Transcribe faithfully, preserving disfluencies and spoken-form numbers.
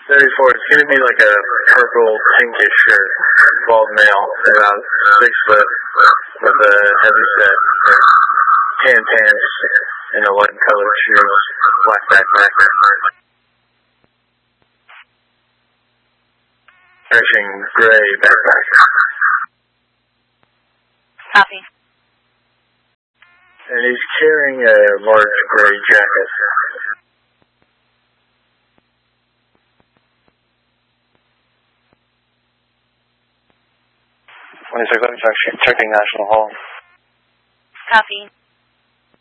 thirty-four, it's going to be like a purple, pinkish shirt, bald male, about six foot, with a heavy set, tan pants, and a white colored shoes, black backpack. Matching gray backpack. Copy. And he's carrying a large gray jacket. twenty-six, checking National Hall. Copy.